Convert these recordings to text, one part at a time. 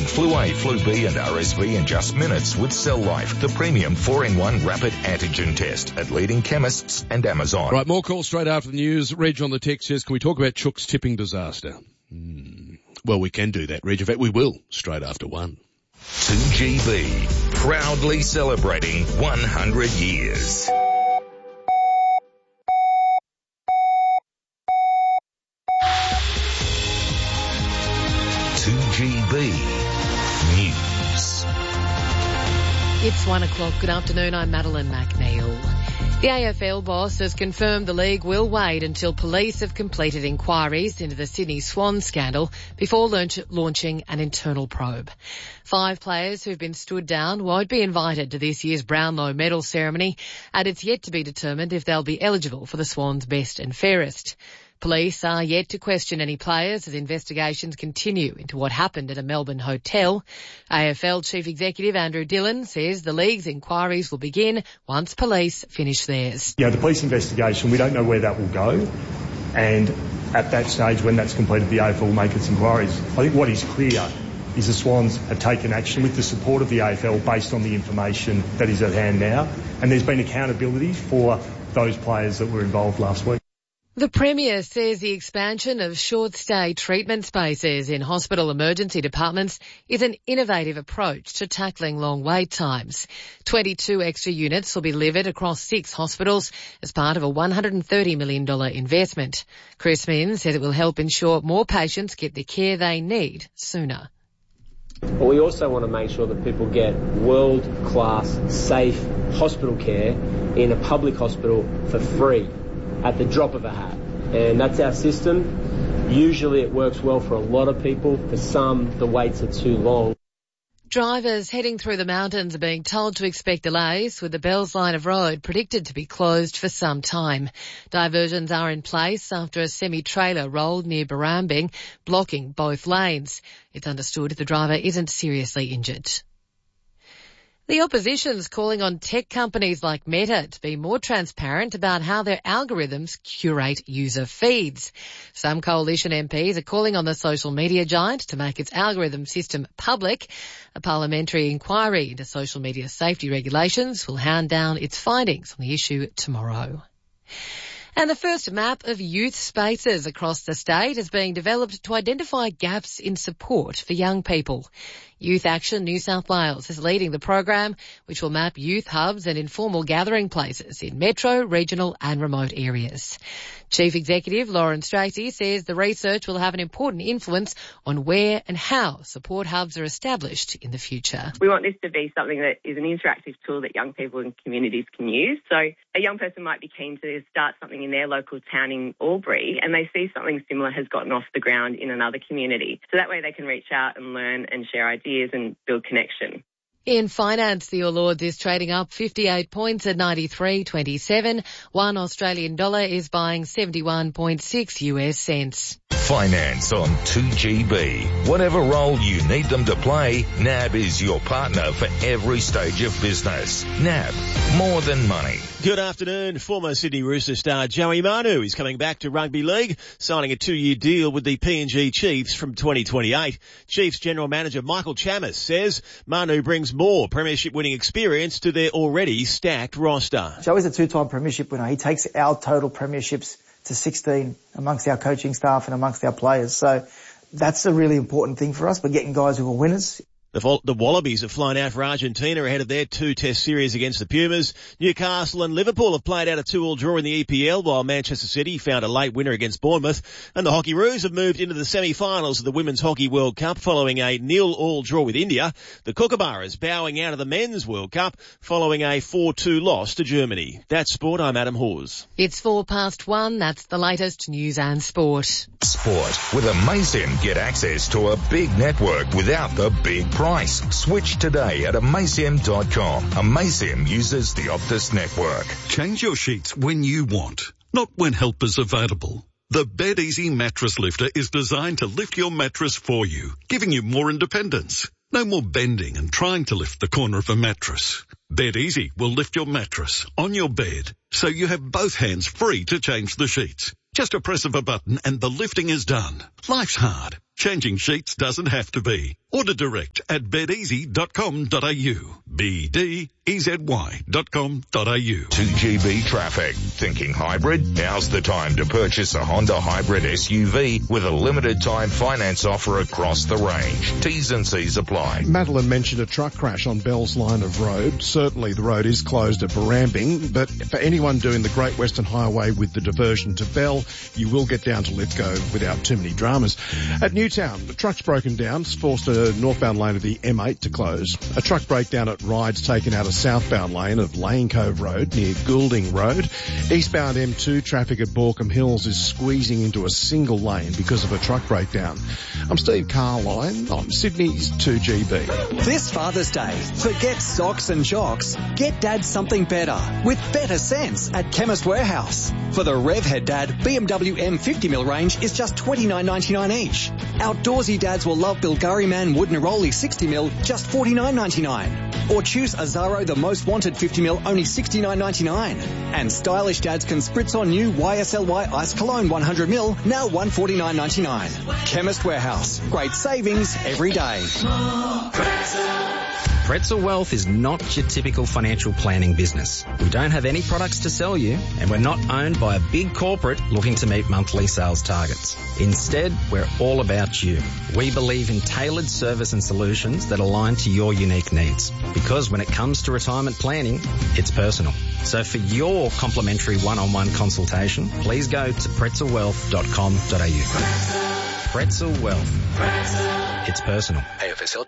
Prevent flu A, flu B and RSV in just minutes with Cell Life, the premium 4-in-1 rapid antigen test at leading chemists and Amazon. Right, more calls straight after the news. Reg on the text says, can we talk about Chook's tipping disaster? Well, we can do that, Reg. In fact, we will straight after 1. 2GB, proudly celebrating 100 years. News. It's 1 o'clock. Good afternoon. I'm Madeline McNeil. The AFL boss has confirmed the league will wait until police have completed inquiries into the Sydney Swans scandal before launching an internal probe. 5 players who've been stood down won't be invited to this year's Brownlow medal ceremony, and it's yet to be determined if they'll be eligible for the Swans' best and fairest. Police are yet to question any players as investigations continue into what happened at a Melbourne hotel. AFL Chief Executive Andrew Dillon says the league's inquiries will begin once police finish theirs. The police investigation, we don't know where that will go. And at that stage, when that's completed, the AFL will make its inquiries. I think what is clear is the Swans have taken action with the support of the AFL based on the information that is at hand now. And there's been accountability for those players that were involved last week. The Premier says the expansion of short-stay treatment spaces in hospital emergency departments is an innovative approach to tackling long wait times. 22 extra units will be delivered across 6 hospitals as part of a $130 million investment. Chris Minns says it will help ensure more patients get the care they need sooner. But we also want to make sure that people get world-class, safe hospital care in a public hospital for free, at the drop of a hat. And that's our system. Usually it works well for a lot of people. For some, the waits are too long. Drivers heading through the mountains are being told to expect delays, with the Bells line of road predicted to be closed for some time. Diversions are in place after a semi-trailer rolled near Barrambing, blocking both lanes. It's understood the driver isn't seriously injured. The opposition's calling on tech companies like Meta to be more transparent about how their algorithms curate user feeds. Some coalition MPs are calling on the social media giant to make its algorithm system public. A parliamentary inquiry into social media safety regulations will hand down its findings on the issue tomorrow. And the first map of youth spaces across the state is being developed to identify gaps in support for young people. Youth Action New South Wales is leading the program, which will map youth hubs and informal gathering places in metro, regional and remote areas. Chief Executive Lauren Stacey says the research will have an important influence on where and how support hubs are established in the future. We want this to be something that is an interactive tool that young people and communities can use. So a young person might be keen to start something in their local town in Albury and they see something similar has gotten off the ground in another community. So that way they can reach out and learn and share ideas and build connection. In finance, the All Ords is trading up 58 points at 93.27. $1 Australian dollar is buying 71.6 US cents. Finance on 2GB. Whatever role you need them to play, NAB is your partner for every stage of business. NAB, more than money. Good afternoon. Former Sydney Roosters star Joey Manu is coming back to rugby league, signing a 2-year deal with the PNG Chiefs from 2028. Chiefs General Manager Michael Chammas says Manu brings more premiership-winning experience to their already stacked roster. Joey's a 2-time premiership winner. He takes our total premierships to 16 amongst our coaching staff and amongst our players. So that's a really important thing for us. We're getting guys who are winners. The Wallabies have flown out for Argentina ahead of their 2-test series against the Pumas. Newcastle and Liverpool have played out a 2-2 draw in the EPL, while Manchester City found a late winner against Bournemouth. And the Hockeyroos have moved into the semi-finals of the Women's Hockey World Cup following a 0-0 draw with India. The Kookaburras bowing out of the Men's World Cup following a 4-2 loss to Germany. That's sport. I'm Adam Hawes. It's 1:04. That's the latest news and sport. Sport. With Amaysim, get access to a big network without the big price. Switch today at Amaysim.com. Amaysim uses the Optus network. Change your sheets when you want, not when help is available. The BedEasy Mattress Lifter is designed to lift your mattress for you, giving you more independence. No more bending and trying to lift the corner of a mattress. BedEasy will lift your mattress on your bed, so you have both hands free to change the sheets. Just a press of a button and the lifting is done. Life's hard. Changing sheets doesn't have to be. Order direct at bedeasy.com.au. BDEZY.com.au. 2GB traffic. Thinking hybrid? Now's the time to purchase a Honda Hybrid SUV with a limited time finance offer across the range. T's and C's apply. Madeline mentioned a truck crash on Bell's Line of Road. Certainly the road is closed at Barrambing, but for anyone doing the Great Western Highway with the diversion to Bell, you will get down to Lithgow without too many dramas. At Newtown, the truck's broken down. It's forced a northbound lane of the M8 to close. A truck breakdown at Ryde's taken out a southbound lane of Lane Cove Road near Goulding Road. Eastbound M2 traffic at Borkham Hills is squeezing into a single lane because of a truck breakdown. I'm Steve Carline. I'm Sydney's 2GB. This Father's Day, forget socks and jocks. Get Dad something better with better sense at Chemist Warehouse. For the Revhead Dad, BMW M50mm range is just $29.99 each. Outdoorsy dads will love Bilgari Man Wood Neroli 60mm, just $49.99. Or choose Azaro the Most Wanted 50mm, only $69.99. And stylish dads can spritz on new YSLY Ice Cologne 100ml, now $149.99. Chemist Warehouse. Great savings every day. Pretzel Wealth is not your typical financial planning business. We don't have any products to sell you, and we're not owned by a big corporate looking to meet monthly sales targets. Instead, we're all about you. We believe in tailored service and solutions that align to your unique needs. Because when it comes to retirement planning, it's personal. So for your complimentary one-on-one consultation, please go to pretzelwealth.com.au. Pretzel Wealth. It's personal. AFSL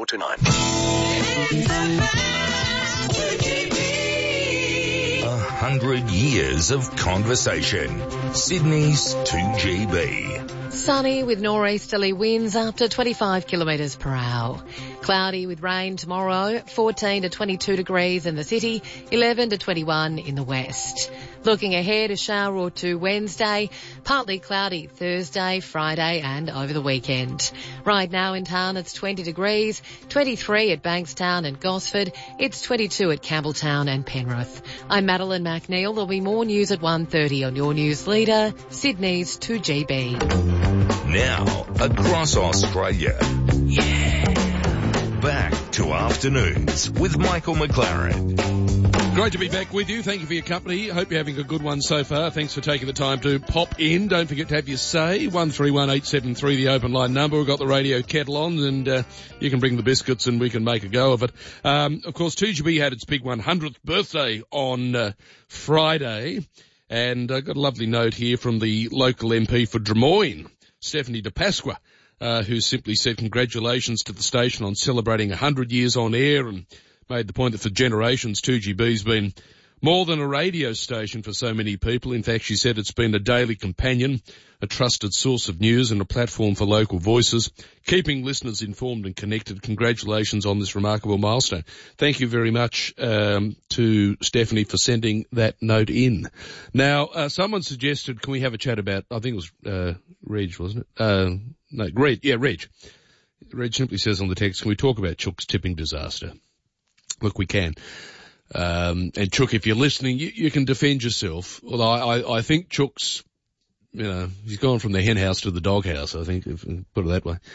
238429. 100 years of conversation. Sydney's 2GB. Sunny with nor'easterly winds up to 25 kilometres per hour. Cloudy with rain tomorrow, 14 to 22 degrees in the city, 11 to 21 in the west. Looking ahead, a shower or two Wednesday, partly cloudy Thursday, Friday and over the weekend. Right now in town it's 20 degrees, 23 at Bankstown and Gosford, it's 22 at Campbelltown and Penrith. I'm Madeline McNeil. There'll be more news at 1:30 on your news leader, Sydney's 2GB. Now, across Australia. Yeah. Back to Afternoons with Michael McLaren. Great to be back with you. Thank you for your company. Hope you're having a good one so far. Thanks for taking the time to pop in. Don't forget to have your say. 131873, the open line number. We've got the radio kettle on and you can bring the biscuits and we can make a go of it. Of course, 2GB had its big 100th birthday on Friday. And I got a lovely note here from the local MP for Drummoyne, Stephanie De Pasqua, who simply said congratulations to the station on celebrating 100 years on air and made the point that for generations 2GB's been more than a radio station for so many people. In fact, she said it's been a daily companion, a trusted source of news and a platform for local voices, keeping listeners informed and connected. Congratulations on this remarkable milestone. Thank you very much to Stephanie for sending that note in. Now, someone suggested, can we have a chat about, I think it was Reg, wasn't it? No, Reg. Yeah, Reg. Reg simply says on the text, can we talk about Chook's tipping disaster? Look, we can. And Chook, if you're listening, you can defend yourself. Well, I think Chook's, he's gone from the hen house to the dog house, I think, if you put it that way.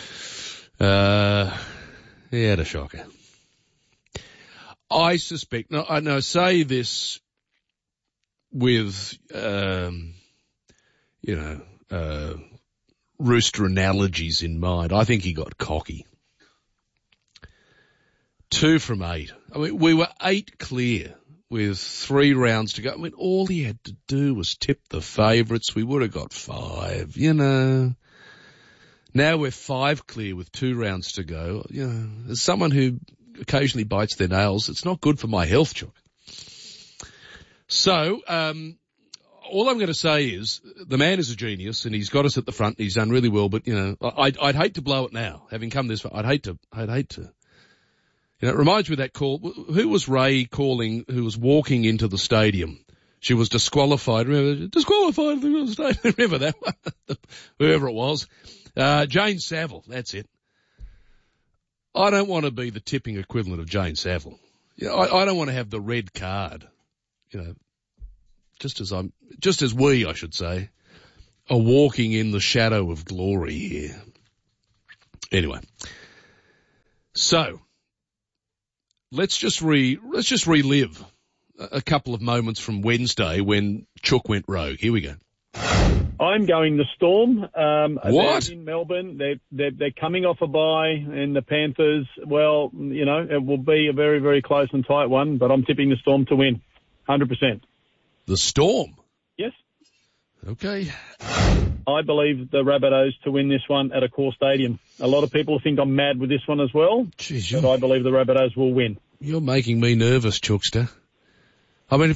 He had a shocker. I suspect, I say this with, rooster analogies in mind. I think he got cocky. 2 from 8. I mean, we were 8 clear with 3 rounds to go. I mean, all he had to do was tip the favourites. We would have got 5, Now we're 5 clear with 2 rounds to go. As someone who occasionally bites their nails, it's not good for my health, Chuck. So, all I'm going to say is the man is a genius and he's got us at the front and he's done really well, but, I'd hate to blow it now. Having come this far, I'd hate to. It reminds me of that call. Who was Ray calling who was walking into the stadium? She was disqualified. Remember? Disqualified from the stadium. Remember that one? Whoever it was. Jane Saville. That's it. I don't want to be the tipping equivalent of Jane Saville. I don't want to have the red card. Just as we, I should say, are walking in the shadow of glory here. Anyway. So, let's just relive a couple of moments from Wednesday when Chook went rogue. Here we go. I'm going the Storm. What? They're in Melbourne. They're coming off a bye, and the Panthers, well, you know, it will be a very, very close and tight one, but I'm tipping the Storm to win, 100%. The Storm? Yes. Okay. I believe the Rabbitohs to win this one at Accor Stadium. A lot of people think I'm mad with this one as well, but I believe the Rabbitohs will win. You're making me nervous, Chookster. I mean, if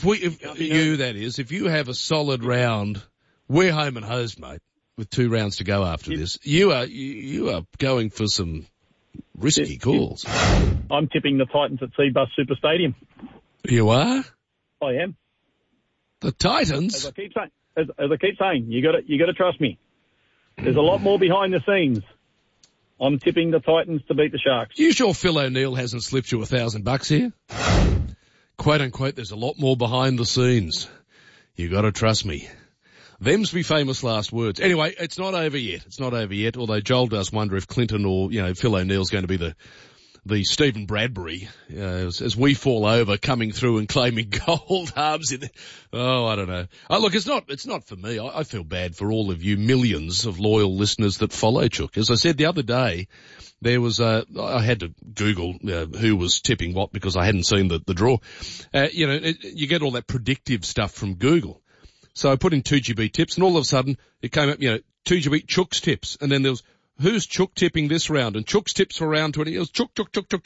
you have a solid round, we're home and hosed, mate, with 2 rounds to go after this. You are going for some risky calls. I'm tipping the Titans at Cbus Super Stadium. You are? I am. The Titans? As I keep saying, you got to trust me. There's a lot more behind the scenes. I'm tipping the Titans to beat the Sharks. You sure Phil O'Neill hasn't slipped you $1,000 here? Quote unquote, there's a lot more behind the scenes. You got to trust me. Them's me famous last words. Anyway, it's not over yet. It's not over yet, although Joel does wonder if Clinton or, Phil O'Neill's going to be the Stephen Bradbury, as we fall over, coming through and claiming gold halves in. I don't know. Look, it's not for me. I feel bad for all of you millions of loyal listeners that follow Chook. As I said the other day, there was I had to Google who was tipping what because I hadn't seen the draw. You get all that predictive stuff from Google. So I put in 2GB tips, and all of a sudden it came up, 2GB Chook's tips, and then there was who's Chook tipping this round? And Chook's tips for round 20. It was Chook.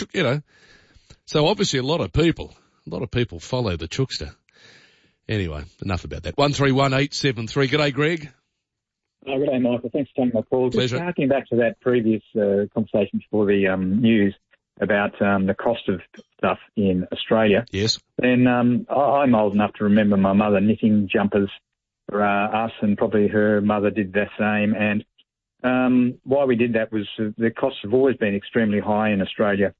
So obviously a lot of people follow the Chookster. Anyway, enough about that. 131873. G'day, Greg. G'day, Michael. Thanks for taking my call. Pleasure. Just harking back to that previous conversation before the news about the cost of stuff in Australia. Yes. Then I'm old enough to remember my mother knitting jumpers for us, and probably her mother did the same. And why we did that was the costs have always been extremely high in Australia.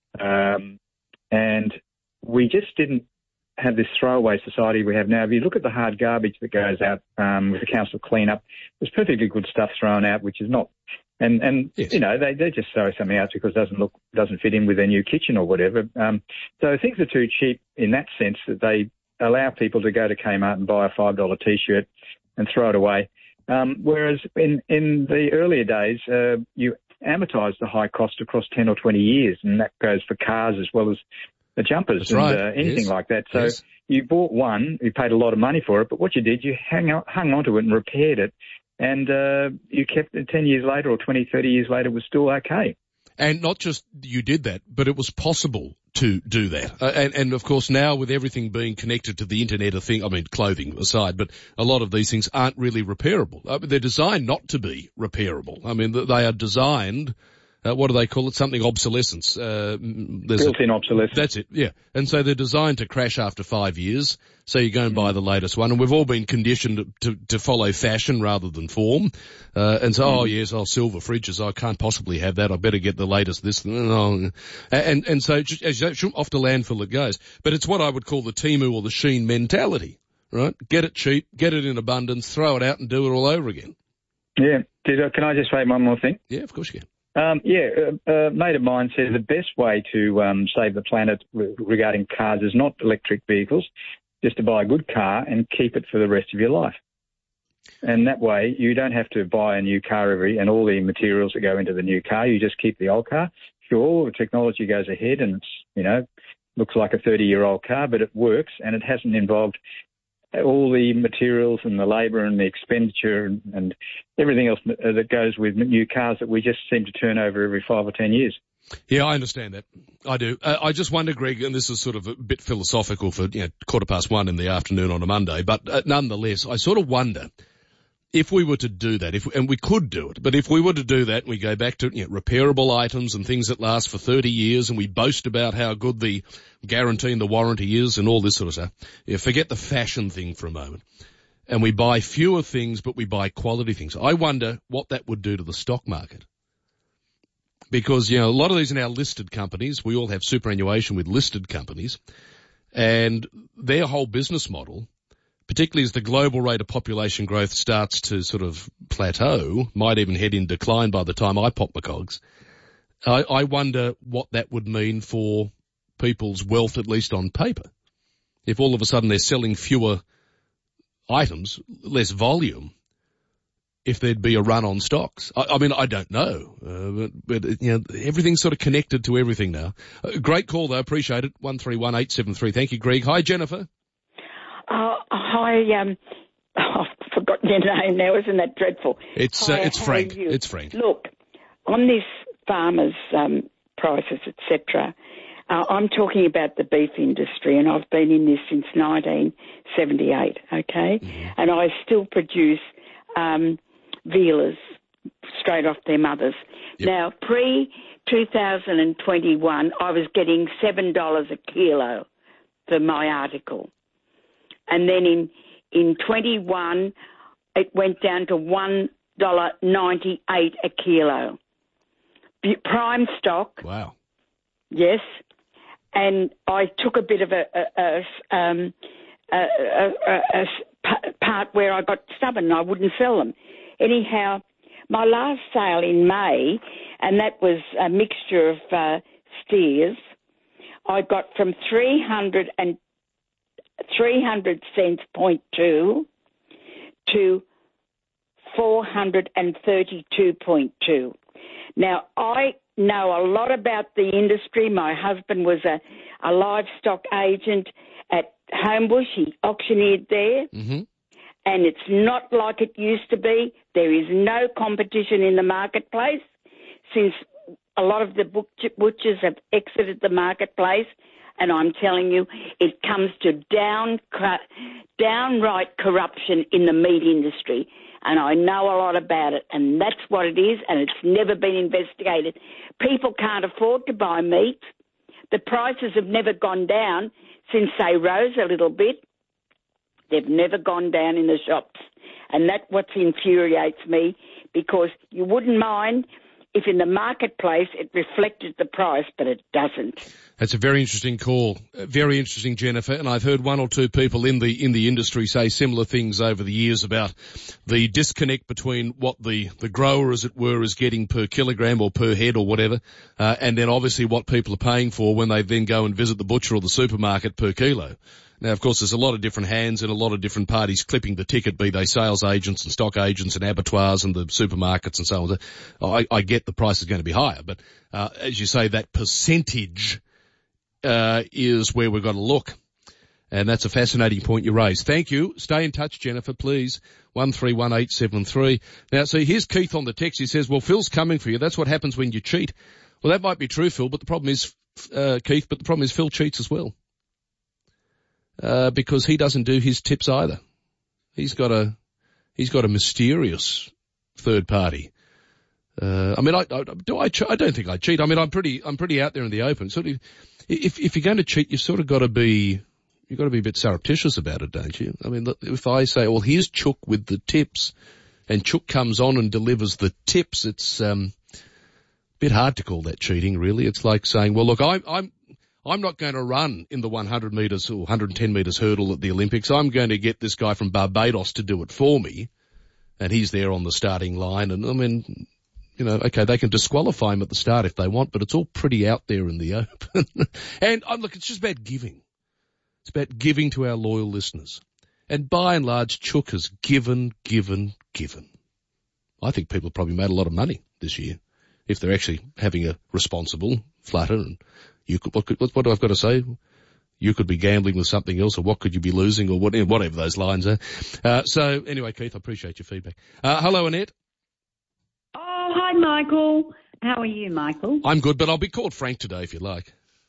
And we just didn't have this throwaway society we have now. If you look at the hard garbage that goes out with the council clean-up, there's perfectly good stuff thrown out, which is not. And yes. They just throw something out because it doesn't fit in with their new kitchen or whatever. So things are too cheap in that sense that they allow people to go to Kmart and buy a $5 T-shirt and throw it away. Whereas in the earlier days, you amortise the high cost across 10 or 20 years, and that goes for cars as well as the jumpers. That's and right. Anything Yes. like that. So Yes. You bought one, you paid a lot of money for it, but what you did, you hung onto it and repaired it, and you kept it 10 years later or 20, 30 years later, it was still okay. And not just you did that, but it was possible to do that. And of course now with everything being connected to the Internet of Things, I mean clothing aside, but a lot of these things aren't really repairable. They're designed not to be repairable. I mean, they are designed, what do they call it? Something obsolescence. Built-in obsolescence. That's it, yeah. And so they're designed to crash after 5 years. So you go and buy the latest one. And we've all been conditioned to follow fashion rather than form. And so, silver fridges. I can't possibly have that. I better get the latest this. And so off the landfill it goes. But it's what I would call the Temu or the Shein mentality, right? Get it cheap, get it in abundance, throw it out and do it all over again. Yeah. Can I just say one more thing? Yeah, of course you can. A mate of mine says the best way to save the planet regarding cars is not electric vehicles, just to buy a good car and keep it for the rest of your life. And that way you don't have to buy a new car and all the materials that go into the new car. You just keep the old car. Sure, the technology goes ahead and it's, looks like a 30-year-old car, but it works and it hasn't involved all the materials and the labour and the expenditure and everything else that goes with new cars that we just seem to turn over every 5 or 10 years. Yeah, I understand that. I do. I just wonder, Greg, and this is sort of a bit philosophical for 1:15 in the afternoon on a Monday, but nonetheless, I sort of wonder if we were to do that, and we could do it, but if we were to do that, and we go back to repairable items and things that last for 30 years, and we boast about how good the guarantee and the warranty is and all this sort of stuff. Forget the fashion thing for a moment. And we buy fewer things, but we buy quality things. I wonder what that would do to the stock market. Because, a lot of these are now listed companies. We all have superannuation with listed companies. And their whole business model, particularly as the global rate of population growth starts to sort of plateau, might even head in decline by the time I pop my cogs, I wonder what that would mean for people's wealth, at least on paper. If all of a sudden they're selling fewer items, less volume, if there'd be a run on stocks. I mean, I don't know, but everything's sort of connected to everything now. Great call though, appreciate it. 131873. Thank you, Greg. Hi, Jennifer. Hi. I've forgotten your name now. Isn't that dreadful? It's Frank. It's Frank. Look, on this farmers' prices, etc. I'm talking about the beef industry, and I've been in this since 1978. Okay, and I still produce vealers straight off their mothers. Yep. Now, pre-2021, I was getting $7 a kilo for my article, and then in 21, it went down to $1.98 a kilo. Prime stock. Wow. Yes. And I took a bit of a part where I got stubborn and I wouldn't sell them. Anyhow, my last sale in May, and that was a mixture of steers, I got from 300 cents 0.2 to 432.2. Now, I know a lot about the industry. My husband was a livestock agent at Homebush. He auctioneered there. Mm-hmm. And it's not like it used to be. There is no competition in the marketplace since a lot of the butchers have exited the marketplace. And I'm telling you, it comes to downright corruption in the meat industry. And I know a lot about it, and that's what it is, and it's never been investigated. People can't afford to buy meat. The prices have never gone down since they rose a little bit. They've never gone down in the shops. And that's what infuriates me, because you wouldn't mind if in the marketplace it reflected the price, but it doesn't. That's a very interesting call. Very interesting, Jennifer. And I've heard one or two people in the industry say similar things over the years about the disconnect between what the grower, as it were, is getting per kilogram or per head or whatever, and then obviously what people are paying for when they then go and visit the butcher or the supermarket per kilo. Now, of course, there's a lot of different hands and a lot of different parties clipping the ticket, be they sales agents and stock agents and abattoirs and the supermarkets and so on. I get the price is going to be higher, but as you say, that percentage is where we've got to look. And that's a fascinating point you raised. Thank you. Stay in touch, Jennifer, please. 131873. Now, see, here's Keith on the text. He says, well, Phil's coming for you. That's what happens when you cheat. Well, that might be true, Phil, but the problem is, Keith, but the problem is Phil cheats as well. Because he doesn't do his tips either. He's got a mysterious third party. I mean, I don't think I cheat. I mean, I'm pretty out there in the open. Sort of, if you're going to cheat, you've got to be a bit surreptitious about it, don't you? I mean, if I say, well, here's Chook with the tips, and Chook comes on and delivers the tips, it's, a bit hard to call that cheating, really. It's like saying, well, look, I'm not going to run in the 100 metres or 110 metres hurdle at the Olympics. I'm going to get this guy from Barbados to do it for me. And he's there on the starting line. And I mean, okay, they can disqualify him at the start if they want, but it's all pretty out there in the open. And look, it's just about giving. It's about giving to our loyal listeners. And by and large, Chook has given. I think people have probably made a lot of money this year if they're actually having a responsible flutter. And you could, what do I've got to say? You could be gambling with something else, or what could you be losing, or whatever those lines are. So anyway, Keith, I appreciate your feedback. Hello, Annette. Oh, hi, Michael. How are you, Michael? I'm good, but I'll be called Frank today if you like.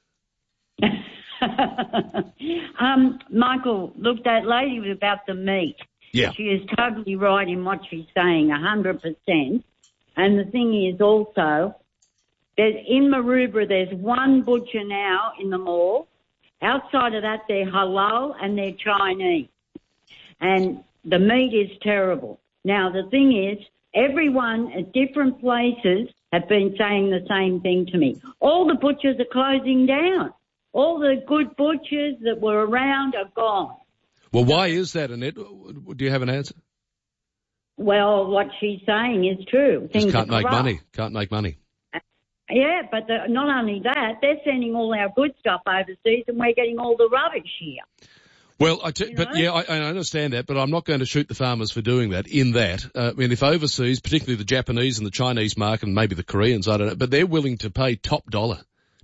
Michael, look, that lady was about the meat. Yeah. She is totally right in what she's saying, 100%. And the thing is also, in Maroubra, there's one butcher now in the mall. Outside of that, they're halal and they're Chinese. And the meat is terrible. Now, the thing is, everyone at different places have been saying the same thing to me. All the butchers are closing down. All the good butchers that were around are gone. Well, why is that, Annette? Do you have an answer? Well, what she's saying is true. Just can't make money. Can't make money. Yeah, but not only that, they're sending all our good stuff overseas and we're getting all the rubbish here. Well, I understand that, but I'm not going to shoot the farmers for doing that. I mean, if overseas, particularly the Japanese and the Chinese market and maybe the Koreans, I don't know, but they're willing to pay top dollar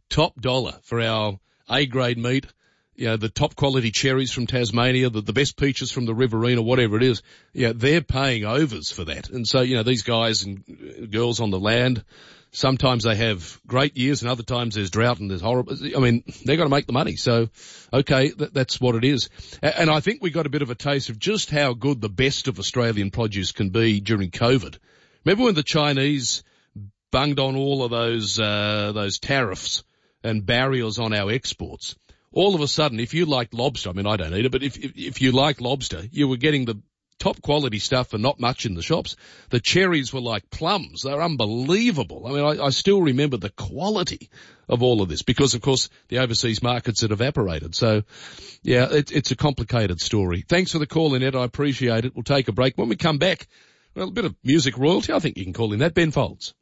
for our A-grade meat, the top quality cherries from Tasmania, the best peaches from the Riverina, whatever it is, they're paying overs for that. And so, these guys and girls on the land, sometimes they have great years and other times there's drought and there's horrible. I mean, they've got to make the money. So, okay, that's what it is. And I think we got a bit of a taste of just how good the best of Australian produce can be during COVID. Remember when the Chinese bunged on all of those tariffs and barriers on our exports? All of a sudden, if you like lobster, I mean, I don't eat it, but if you like lobster, you were getting the top quality stuff for not much in the shops. The cherries were like plums. They're unbelievable. I mean, I still remember the quality of all of this because, of course, the overseas markets had evaporated. So, yeah, it's a complicated story. Thanks for the call in, Ed. I appreciate it. We'll take a break. When we come back, well, a bit of music royalty. I think you can call in that. Ben Folds.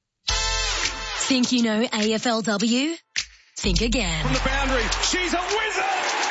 Think you know AFLW? Think again. From the boundary, she's a wizard!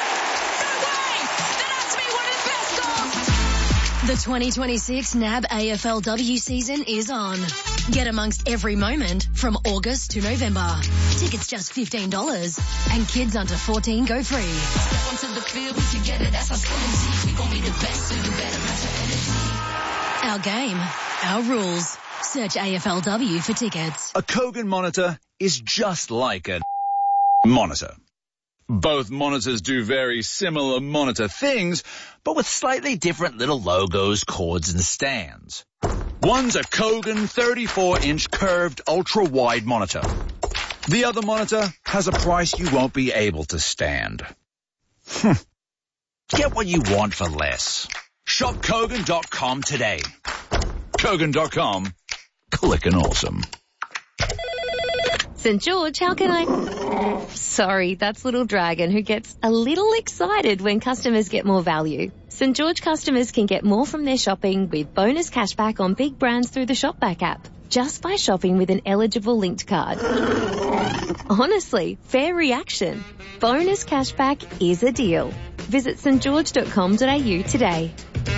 No way! That has to be one of the best goals! The 2026 NAB AFLW season is on. Get amongst every moment from August to November. Tickets just $15 and kids under 14 go free. Step onto the field, we together, that's our skills. We gon' be the best, so you better match our energy. Our game, our rules. Search AFLW for tickets. A Kogan monitor is just like a monitor. Both monitors do very similar monitor things, but with slightly different little logos, cords, and stands. One's a Kogan 34-inch curved ultra-wide monitor. The other monitor has a price you won't be able to stand. Get what you want for less. Shop Kogan.com today. Kogan.com. Click and awesome. St. George, how can I... Sorry, that's Little Dragon who gets a little excited when customers get more value. St. George customers can get more from their shopping with bonus cashback on big brands through the Shopback app, just by shopping with an eligible linked card. Honestly, fair reaction. Bonus cashback is a deal. Visit stgeorge.com.au today.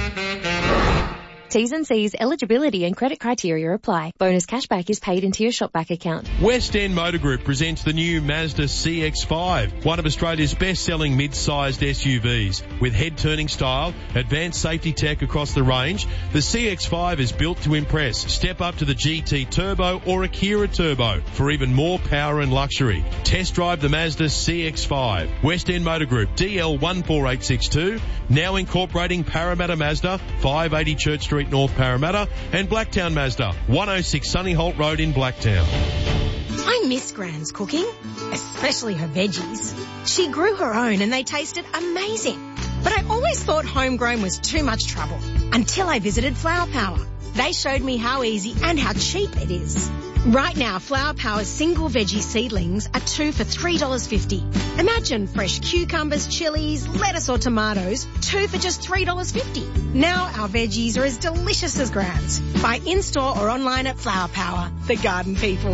T's and C's, eligibility and credit criteria apply. Bonus cashback is paid into your Shopback account. West End Motor Group presents the new Mazda CX-5, one of Australia's best-selling mid-sized SUVs. With head-turning style, advanced safety tech across the range, the CX-5 is built to impress. Step up to the GT Turbo or Akira Turbo for even more power and luxury. Test drive the Mazda CX-5. West End Motor Group, DL 14862, now incorporating Parramatta Mazda, 580 Church Street, North Parramatta, and Blacktown Mazda, 106 Sunny Holt Road in Blacktown. I miss Gran's cooking, especially her veggies. She grew her own and they tasted amazing. But I always thought homegrown was too much trouble until I visited Flower Power. They showed me how easy and how cheap it is. Right now, Flower Power's single veggie seedlings are 2 for $3.50. Imagine fresh cucumbers, chilies, lettuce or tomatoes, 2 for just $3.50. Now our veggies are as delicious as Gran's. Buy in-store or online at Flower Power, the garden people.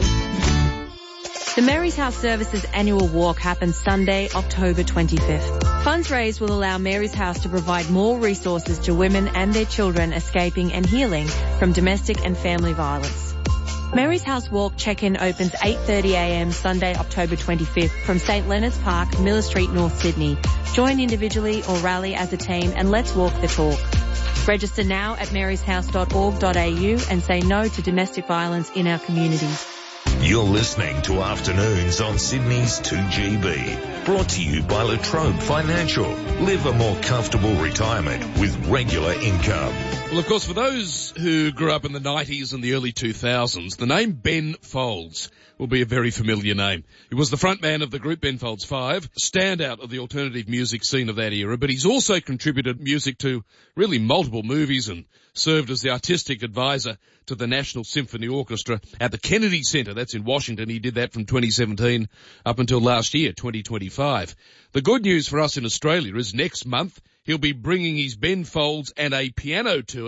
The Mary's House Services annual walk happens Sunday, October 25th. Funds raised will allow Mary's House to provide more resources to women and their children escaping and healing from domestic and family violence. Mary's House Walk check-in opens 8:30am Sunday, October 25th from St Leonard's Park, Miller Street, North Sydney. Join individually or rally as a team and let's walk the talk. Register now at maryshouse.org.au and say no to domestic violence in our community. You're listening to Afternoons on Sydney's 2GB. Brought to you by La Trobe Financial. Live a more comfortable retirement with regular income. Well, of course, for those who grew up in the 90s and the early 2000s, the name Ben Folds will be a very familiar name. He was the frontman of the group Ben Folds 5, standout of the alternative music scene of that era, but he's also contributed music to really multiple movies and served as the artistic advisor to the National Symphony Orchestra at the Kennedy Center. That's in Washington. He did that from 2017 up until last year, 2025. The good news for us in Australia is next month he'll be bringing his Ben Folds and a piano tour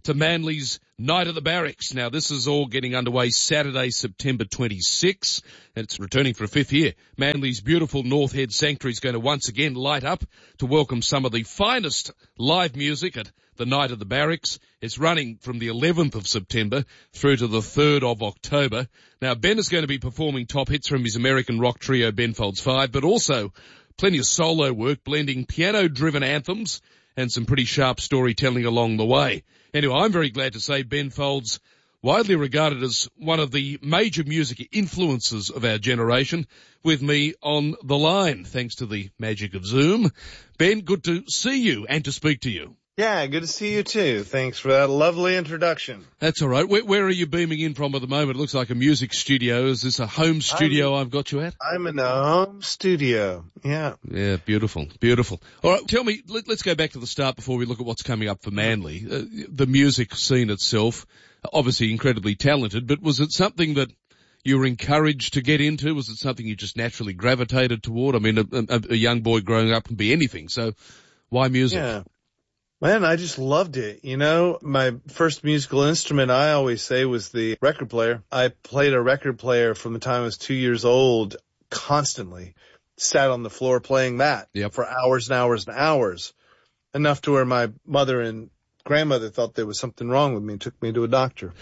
to Manly's Night at the Barracks. Now, this is all getting underway Saturday, September 26, and it's returning for a 5th year. Manly's beautiful North Head Sanctuary is going to once again light up to welcome some of the finest live music at the Night at the Barracks. It's running from the 11th of September through to the 3rd of October. Now, Ben is going to be performing top hits from his American rock trio Ben Folds 5, but also plenty of solo work, blending piano-driven anthems and some pretty sharp storytelling along the way. Anyway, I'm very glad to say Ben Folds, widely regarded as one of the major music influences of our generation, with me on the line, thanks to the magic of Zoom. Ben, good to see you and to speak to you. Yeah, good to see you too. Thanks for that lovely introduction. That's all right. Where are you beaming in from at the moment? It looks like a music studio. Is this a home studio I've got you at? I'm in a home studio. Yeah. Yeah, beautiful, beautiful. All right, tell me, let's go back to the start before we look at what's coming up for Manly. The music scene itself, obviously incredibly talented, but was it something that you were encouraged to get into? Was it something you just naturally gravitated toward? I mean, a young boy growing up can be anything, so why music? Yeah. Man, I just loved it. You know, my first musical instrument, I always say, was the record player. I played a record player from the time I was 2 years old, constantly. Sat on the floor playing that for hours and hours and hours. Enough to where my mother and grandmother thought there was something wrong with me and took me to a doctor.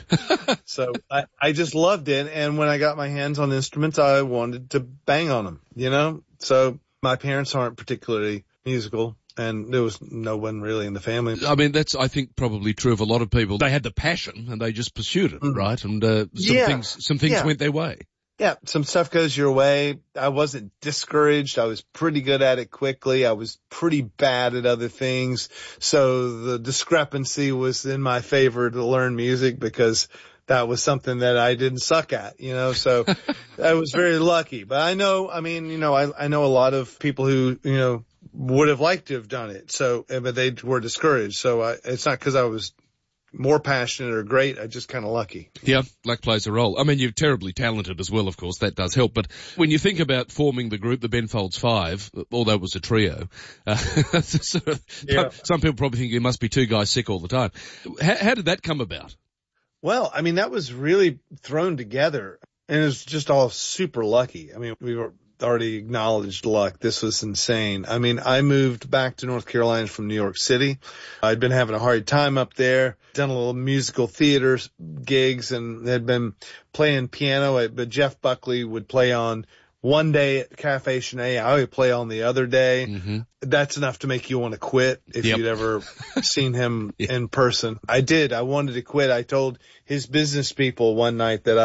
So I just loved it. And when I got my hands on instruments, I wanted to bang on them, you know? So my parents aren't particularly musical. And there was no one really in the family. I mean, that's, I think, probably true of a lot of people. They had the passion and they just pursued it, right? And some things went their way. Yeah, some stuff goes your way. I wasn't discouraged. I was pretty good at it quickly. I was pretty bad at other things. So the discrepancy was in my favor to learn music because that was something that I didn't suck at, you know, so I was very lucky. But I know a lot of people who, you know, would have liked to have done it. So, but they were discouraged. So it's not because I was more passionate or great. I just kind of lucky. Yeah, luck plays a role. I mean, you're terribly talented as well, of course. That does help. But when you think about forming the group, the Ben Folds 5, although it was a trio, some people probably think you must be two guys sick all the time. How did that come about? Well, I mean, that was really thrown together and it was just all super lucky. I mean, we were already acknowledged luck. This was insane. I mean, I moved back to North Carolina from New York City. I'd been having a hard time up there, done a little musical theater gigs and had been playing piano, but Jeff Buckley would play on one day at Cafe Chenet. I would play on the other day. Mm-hmm. That's enough to make you want to quit if you'd ever seen him in person. I did. I wanted to quit. I told his business people one night that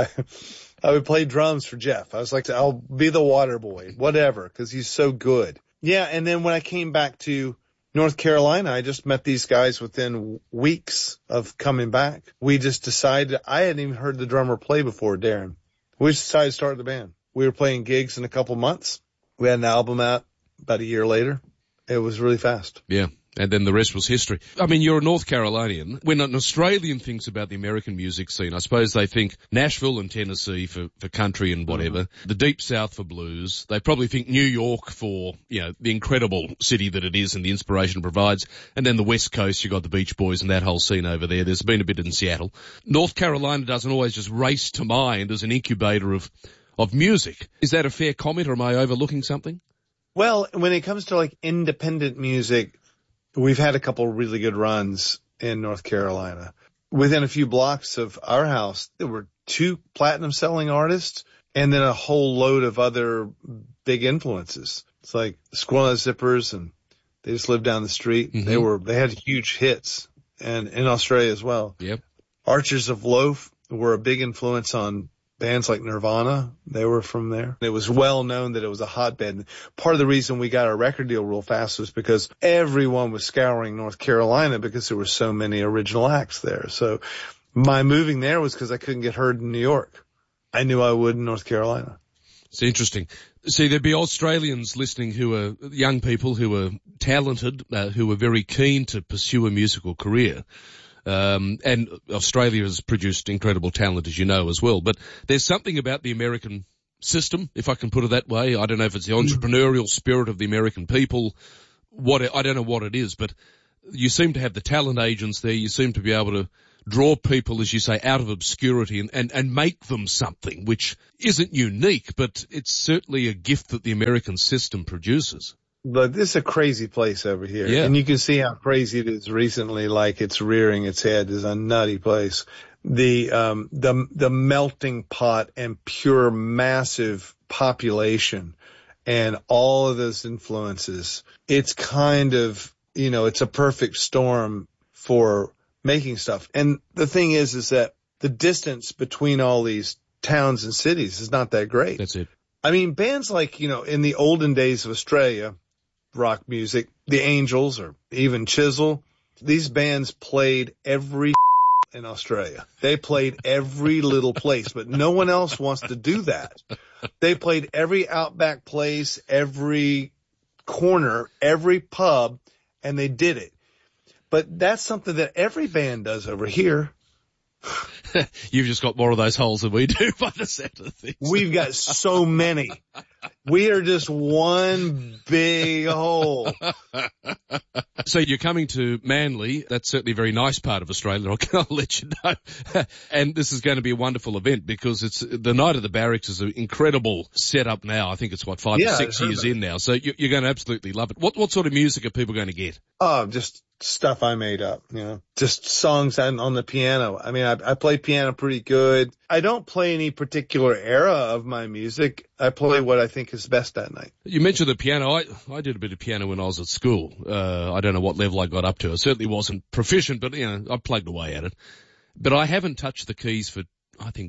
I would play drums for Jeff. I was like, I'll be the water boy, whatever, because he's so good. Yeah, and then when I came back to North Carolina, I just met these guys within weeks of coming back. We just decided, I hadn't even heard the drummer play before, Darren. We just decided to start the band. We were playing gigs in a couple months. We had an album out about a year later. It was really fast. Yeah. And then the rest was history. I mean, you're a North Carolinian. When an Australian thinks about the American music scene, I suppose they think Nashville and Tennessee for country and whatever, the Deep South for blues. They probably think New York for, you know, the incredible city that it is and the inspiration it provides. And then the West Coast, you got the Beach Boys and that whole scene over there. There's been a bit in Seattle. North Carolina doesn't always just race to mind as an incubator of music. Is that a fair comment or am I overlooking something? Well, when it comes to like independent music, we've had a couple really good runs in North Carolina. Within a few blocks of our house, there were 2 platinum selling artists and then a whole load of other big influences. It's like Squirrel Nut Zippers and they just lived down the street. Mm-hmm. They had huge hits and in Australia as well. Yep. Archers of Loaf were a big influence on bands like Nirvana. They were from there. It was well known that it was a hotbed. Part of the reason we got our record deal real fast was because everyone was scouring North Carolina because there were so many original acts there. So my moving there was because I couldn't get heard in New York. I knew I would in North Carolina. It's interesting. See, there'd be Australians listening who are young people who are talented, who are very keen to pursue a musical career. And Australia has produced incredible talent, as you know, as well. But there's something about the American system, if I can put it that way. I don't know if it's the entrepreneurial spirit of the American people. I don't know what it is, but you seem to have the talent agents there. You seem to be able to draw people, as you say, out of obscurity and make them something, which isn't unique, but it's certainly a gift that the American system produces. But this is a crazy place over here. Yeah. And you can see how crazy it is recently, like it's rearing its head. It's a nutty place. The melting pot and pure massive population and all of those influences, it's kind of, it's a perfect storm for making stuff. And the thing is that the distance between all these towns and cities is not that great. That's it. I mean, bands like, in the olden days of Australia, rock music, the Angels or even Chisel, these bands played every in Australia. They played every little place, but no one else wants to do that. They played every outback place, every corner, every pub, and they did it. But that's something that every band does over here. You've just got more of those holes than we do by the sound of things. We've got so many. We are just one big hole. So you're coming to Manly. That's certainly a very nice part of Australia. I'll let you know. And this is going to be a wonderful event because it's the Night of the Barracks is an incredible setup now. I think it's 5 or 6 years in now. So you're going to absolutely love it. What sort of music are people going to get? Oh, just stuff I made up, just songs on the piano. I mean, I play piano pretty good. I don't play any particular era of my music. I play what I think is best that night. You mentioned the piano. I did a bit of piano when I was at school. I don't know what level I got up to. I certainly wasn't proficient, but I plugged away at it. But I haven't touched the keys for, I think,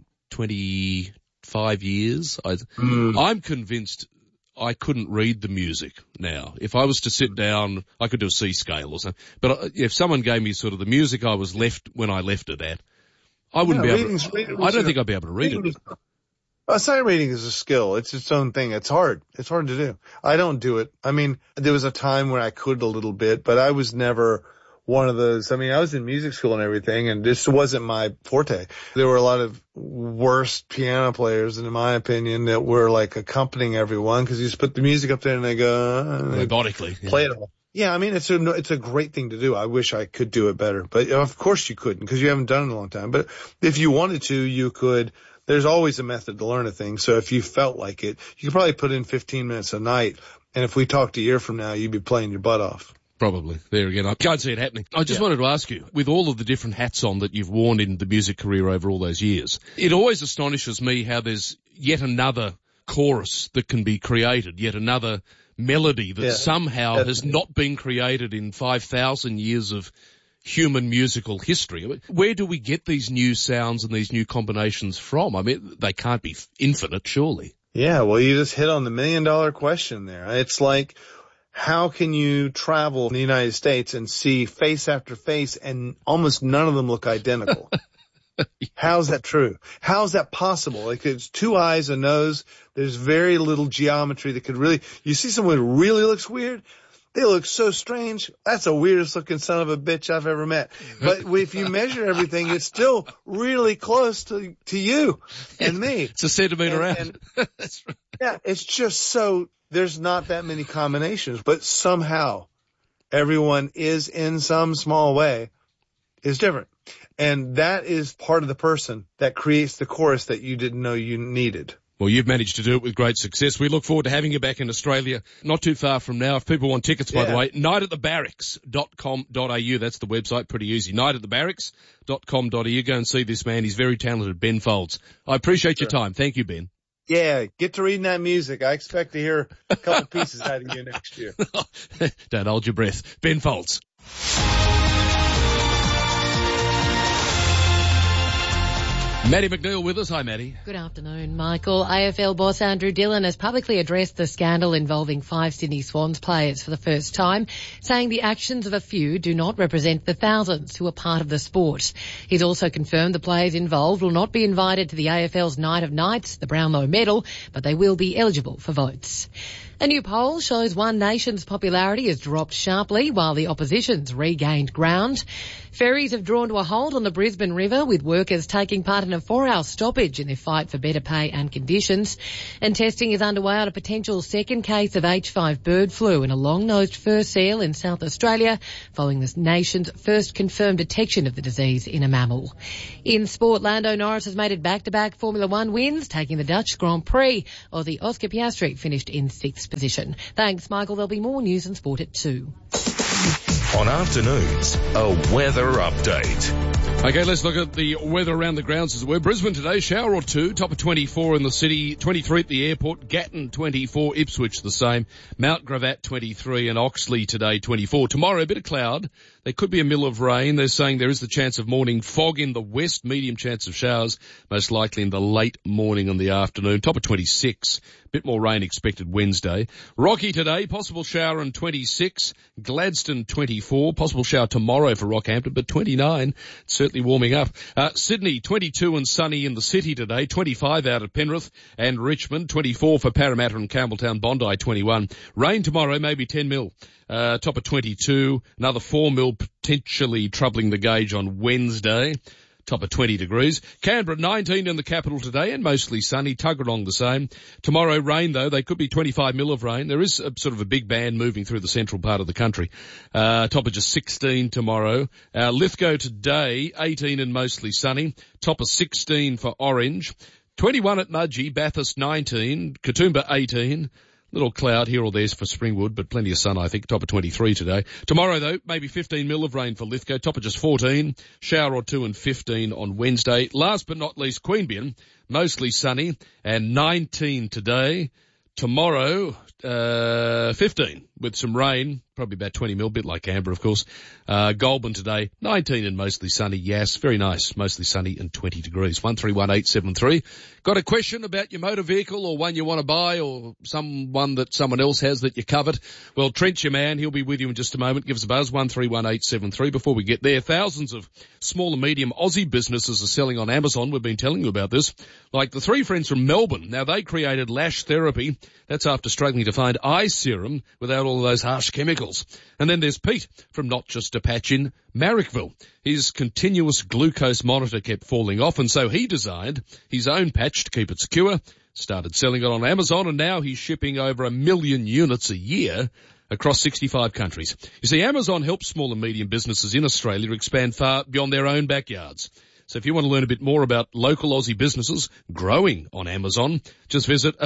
25 years. I'm convinced I couldn't read the music now. If I was to sit down, I could do a C scale or something. But if someone gave me sort of the music I was left when I left it at, I wouldn't be able to, I don't think I'd be able to read it. Sight reading is a skill. It's its own thing. It's hard. It's hard to do. I don't do it. I mean, there was a time where I could a little bit, but I was never one of those. I mean, I was in music school and everything, and this wasn't my forte. There were a lot of worse piano players, in my opinion, that were like accompanying everyone because you just put the music up there and they go robotically play it all. Yeah, I mean, it's a great thing to do. I wish I could do it better, but of course you couldn't because you haven't done it in a long time. But if you wanted to, you could. There's always a method to learn a thing. So if you felt like it, you could probably put in 15 minutes a night. And if we talked a year from now, you'd be playing your butt off. Probably. There again. I can't see it happening. I just wanted to ask you, with all of the different hats on that you've worn in the music career over all those years, it always astonishes me how there's yet another chorus that can be created, yet another melody that somehow has not been created in 5,000 years of human musical history. Where do we get these new sounds and these new combinations from? I mean, they can't be infinite, surely. Yeah, well, you just hit on the $1 million question there. It's like, how can you travel in the United States and see face after face and almost none of them look identical? How's that true? How's that possible? Like, it's two eyes, a nose. There's very little geometry that could really, you see someone who really looks weird. They look so strange. That's the weirdest looking son of a bitch I've ever met. But if you measure everything, it's still really close to you and me. It's a centimeter out. That's right. Yeah, it's just so, there's not that many combinations, but somehow everyone is in some small way is different. And that is part of the person that creates the chorus that you didn't know you needed. Well, you've managed to do it with great success. We look forward to having you back in Australia not too far from now. If people want tickets, by the way, nightatthebarracks.com.au. That's the website. Pretty easy. Nightatthebarracks.com.au. Go and see this man. He's very talented, Ben Folds. I appreciate your time. Thank you, Ben. Yeah, get to reading that music. I expect to hear a couple pieces out of you next year. Don't hold your breath. Ben Folds. Maddie McNeil with us. Hi, Maddie. Good afternoon, Michael. AFL boss Andrew Dillon has publicly addressed the scandal involving 5 Sydney Swans players for the first time, saying the actions of a few do not represent the thousands who are part of the sport. He's also confirmed the players involved will not be invited to the AFL's Night of Nights, the Brownlow Medal, but they will be eligible for votes. A new poll shows One Nation's popularity has dropped sharply while the opposition's regained ground. Ferries have drawn to a halt on the Brisbane River, with workers taking part in a 4-hour stoppage in their fight for better pay and conditions. And testing is underway on a potential second case of H5 bird flu in a long-nosed fur seal in South Australia, following the nation's first confirmed detection of the disease in a mammal. In sport, Lando Norris has made it back-to-back Formula One wins, taking the Dutch Grand Prix. Aussie Oscar Piastri finished in 6th position. Thanks, Michael. There'll be more news and sport at 2. On afternoons, a weather update. Okay, let's look at the weather around the grounds as it were. Brisbane today, shower or two, top of 24 in the city, 23 at the airport, Gatton 24, Ipswich the same, Mount Gravatt 23 and Oxley today 24. Tomorrow, a bit of cloud. There could be a mill of rain. They're saying there is the chance of morning fog in the west, medium chance of showers, most likely in the late morning and the afternoon, top of 26. Bit more rain expected Wednesday. Rocky today, possible shower on 26. Gladstone 24, possible shower tomorrow for Rockhampton, but 29. Certainly warming up. Sydney 22 and sunny in the city today. 25 out at Penrith and Richmond. 24 for Parramatta and Campbelltown. Bondi 21. Rain tomorrow, maybe 10 mil. Top of 22. Another 4 mil potentially troubling the gauge on Wednesday. Top of 20 degrees. Canberra 19 in the capital today and mostly sunny. Tuggeranong the same. Tomorrow rain though. They could be 25 mil of rain. There is a sort of a big band moving through the central part of the country. Top of just 16 tomorrow. Lithgow today 18 and mostly sunny. Top of 16 for Orange. 21 at Mudgee. Bathurst 19. Katoomba 18. Little cloud here or there for Springwood, but plenty of sun, I think. Top of 23 today. Tomorrow, though, maybe 15 mil of rain for Lithgow. Top of just 14. Shower or two and 15 on Wednesday. Last but not least, Queanbeyan. Mostly sunny and 19 today. Tomorrow, 15 with some rain. Probably about 20 mil, bit like Canberra, of course. Goulburn today, 19 and mostly sunny. Yes, very nice. Mostly sunny and 20 degrees. 131873. Got a question about your motor vehicle or one you want to buy or someone that someone else has that you covet? Well, Trent's your man. He'll be with you in just a moment. Give us a buzz, 131873. Before we get there, thousands of small and medium Aussie businesses are selling on Amazon. We've been telling you about this. Like the three friends from Melbourne. Now, they created Lash Therapy. That's after struggling to find eye serum without all of those harsh chemicals. And then there's Pete from Not Just a Patch in Marrickville. His continuous glucose monitor kept falling off, and so he designed his own patch to keep it secure, started selling it on Amazon, and now he's shipping over 1 million units a year across 65 countries. You see, Amazon helps small and medium businesses in Australia to expand far beyond their own backyards. So if you want to learn a bit more about local Aussie businesses growing on Amazon, just visit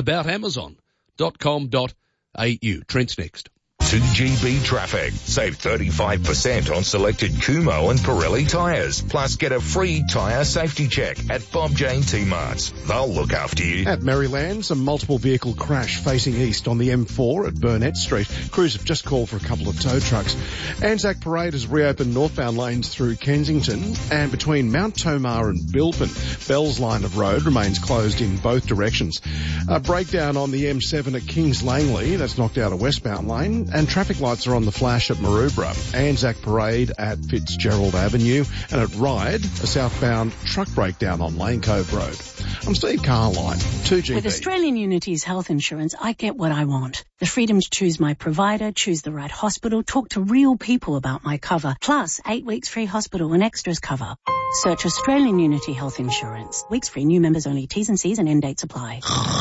aboutamazon.com.au. Trent's next. 2GB traffic. Save 35% on selected Kumho and Pirelli tyres. Plus get a free tyre safety check at Bob Jane T-Marts. They'll look after you. At Merrylands, a multiple vehicle crash facing east on the M4 at Burnett Street. Crews have just called for a couple of tow trucks. Anzac Parade has reopened northbound lanes through Kensington and between Mount Tomar and Bilpin. Bell's line of road remains closed in both directions. A breakdown on the M7 at Kings Langley. That's knocked out a westbound lane. And traffic lights are on the flash at Maroubra, Anzac Parade at Fitzgerald Avenue, and at Ryde, a southbound truck breakdown on Lane Cove Road. I'm Steve Carline, 2GB. With Australian Unity's health insurance, I get what I want. The freedom to choose my provider, choose the right hospital, talk to real people about my cover, plus 8 weeks free hospital and extras cover. Search Australian Unity Health Insurance. Weeks free, new members only. T's and C's and end dates apply.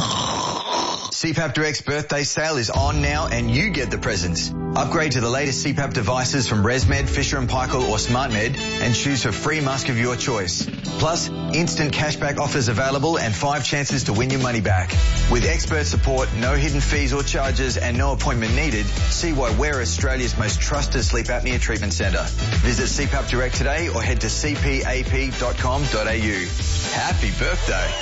CPAP Direct's birthday sale is on now and you get the presents. Upgrade to the latest CPAP devices from ResMed, Fisher & Paykel or SmartMed and choose for free mask of your choice. Plus, instant cashback offers available and 5 chances to win your money back. With expert support, no hidden fees or charges and no appointment needed, see why we're Australia's most trusted sleep apnea treatment centre. Visit CPAP Direct today or head to cpap.com.au. Happy birthday.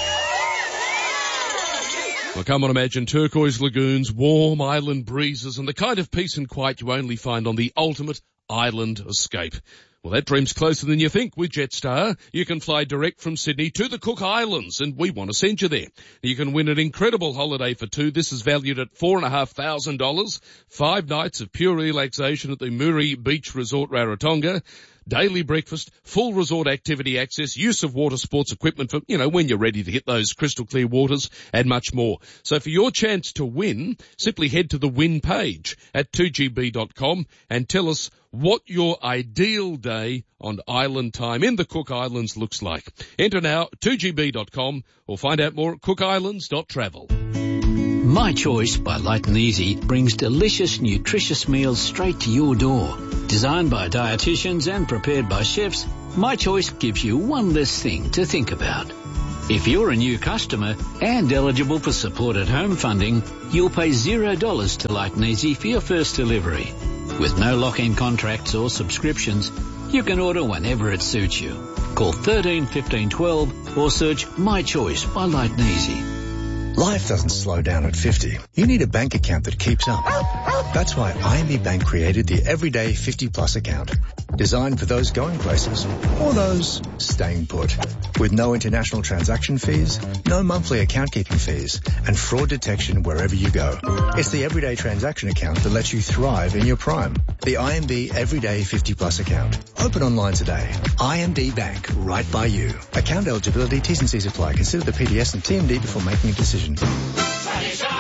Well, come on, imagine turquoise lagoons, warm island breezes, and the kind of peace and quiet you only find on the ultimate island escape. Well, that dream's closer than you think with Jetstar. You can fly direct from Sydney to the Cook Islands, and we want to send you there. You can win an incredible holiday for two. This is valued at $4,500. 5 nights of pure relaxation at the Muri Beach Resort, Rarotonga. daily breakfast, full resort activity access, use of water sports equipment for, when you're ready to hit those crystal clear waters, and much more. So for your chance to win, simply head to the win page at 2gb.com and tell us what your ideal day on island time in the Cook Islands looks like. Enter now, 2gb.com, or find out more at cookislands.travel. My Choice by Light and Easy brings delicious, nutritious meals straight to your door. Designed by dietitians and prepared by chefs, My Choice gives you one less thing to think about. If you're a new customer and eligible for supported home funding, you'll pay $0 to Light and Easy for your first delivery. With no lock-in contracts or subscriptions, you can order whenever it suits you. Call 13 15 12 or search My Choice by Light and Easy. Life doesn't slow down at 50. You need a bank account that keeps up. That's why IMB Bank created the Everyday 50 Plus account. Designed for those going places or those staying put. With no international transaction fees, no monthly account keeping fees, and fraud detection wherever you go. It's the Everyday transaction account that lets you thrive in your prime. The IMB Everyday 50 Plus account. Open online today. IMB Bank, right by you. Account eligibility, T's and C's apply. Consider the PDS and TMD before making a decision. Tradition.